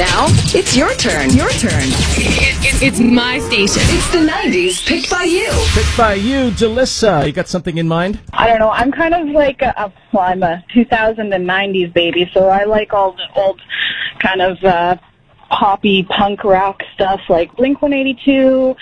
Now, it's your turn. Your turn. It's my station. It's the 90s picked by you. Picked by you, Jalissa. You got something in mind? I don't know. I'm kind of like I'm a 2090s baby, so I like all the old kind of poppy punk rock stuff like Blink-182,